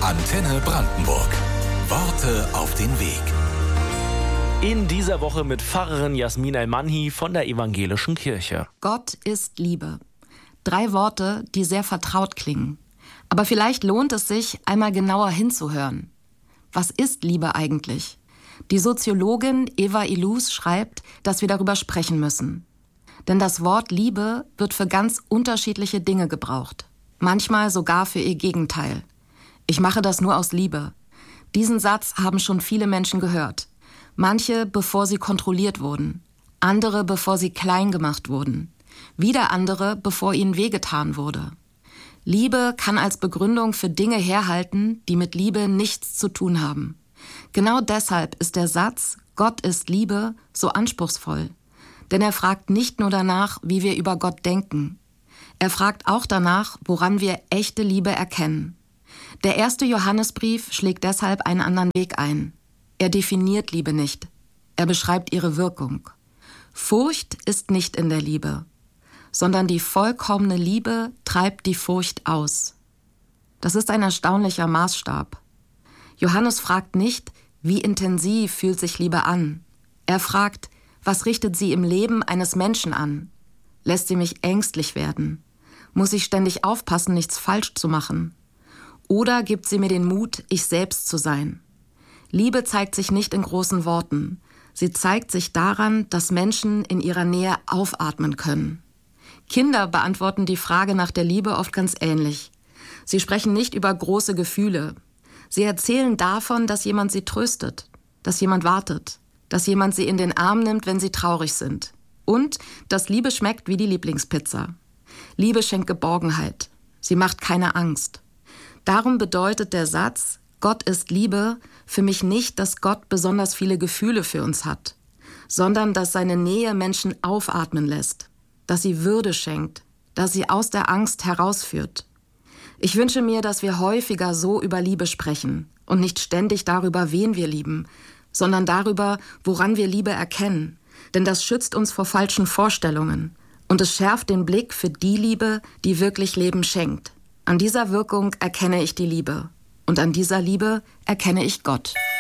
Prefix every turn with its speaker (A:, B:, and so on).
A: Antenne Brandenburg. Worte auf den Weg.
B: In dieser Woche mit Pfarrerin Jasmin El-Manhi von der Evangelischen Kirche.
C: Gott ist Liebe. 3 Worte, die sehr vertraut klingen. Aber vielleicht lohnt es sich, einmal genauer hinzuhören. Was ist Liebe eigentlich? Die Soziologin Eva Illouz schreibt, dass wir darüber sprechen müssen. Denn das Wort Liebe wird für ganz unterschiedliche Dinge gebraucht. Manchmal sogar für ihr Gegenteil. Ich mache das nur aus Liebe. Diesen Satz haben schon viele Menschen gehört. Manche, bevor sie kontrolliert wurden. Andere, bevor sie klein gemacht wurden. Wieder andere, bevor ihnen wehgetan wurde. Liebe kann als Begründung für Dinge herhalten, die mit Liebe nichts zu tun haben. Genau deshalb ist der Satz „Gott ist Liebe" so anspruchsvoll. Denn er fragt nicht nur danach, wie wir über Gott denken. Er fragt auch danach, woran wir echte Liebe erkennen. Der 1. Johannesbrief schlägt deshalb einen anderen Weg ein. Er definiert Liebe nicht. Er beschreibt ihre Wirkung. Furcht ist nicht in der Liebe, sondern die vollkommene Liebe treibt die Furcht aus. Das ist ein erstaunlicher Maßstab. Johannes fragt nicht, wie intensiv fühlt sich Liebe an. Er fragt, was richtet sie im Leben eines Menschen an? Lässt sie mich ängstlich werden? Muss ich ständig aufpassen, nichts falsch zu machen? Oder gibt sie mir den Mut, ich selbst zu sein? Liebe zeigt sich nicht in großen Worten. Sie zeigt sich daran, dass Menschen in ihrer Nähe aufatmen können. Kinder beantworten die Frage nach der Liebe oft ganz ähnlich. Sie sprechen nicht über große Gefühle. Sie erzählen davon, dass jemand sie tröstet, dass jemand wartet, dass jemand sie in den Arm nimmt, wenn sie traurig sind. Und dass Liebe schmeckt wie die Lieblingspizza. Liebe schenkt Geborgenheit. Sie macht keine Angst. Darum bedeutet der Satz „Gott ist Liebe" für mich nicht, dass Gott besonders viele Gefühle für uns hat, sondern dass seine Nähe Menschen aufatmen lässt, dass sie Würde schenkt, dass sie aus der Angst herausführt. Ich wünsche mir, dass wir häufiger so über Liebe sprechen und nicht ständig darüber, wen wir lieben, sondern darüber, woran wir Liebe erkennen. Denn das schützt uns vor falschen Vorstellungen und es schärft den Blick für die Liebe, die wirklich Leben schenkt. An dieser Wirkung erkenne ich die Liebe und an dieser Liebe erkenne ich Gott.